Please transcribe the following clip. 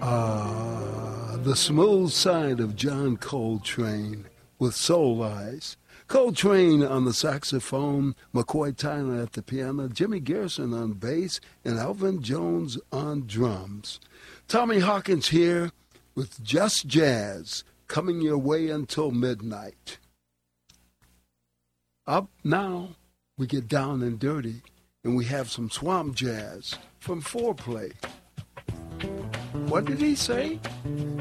The smooth side of John Coltrane with Soul Eyes. Coltrane on the saxophone, McCoy Tyner at the piano, Jimmy Garrison on bass, and Elvin Jones on drums. Tommy Hawkins here with Just Jazz, coming your way until midnight. Up now, we get down and dirty, and we have some swamp jazz from Foreplay. What did he say?